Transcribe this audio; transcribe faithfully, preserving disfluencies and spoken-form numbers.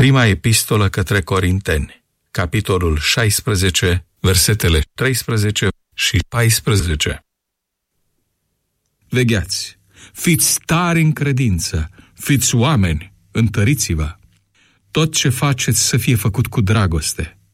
Prima epistolă către Corinteni, capitolul șaisprezece, versetele treisprezece și paisprezece. Vegheați, fiți tari în credință, fiți oameni, întăriți-vă. Tot ce faceți să fie făcut cu dragoste.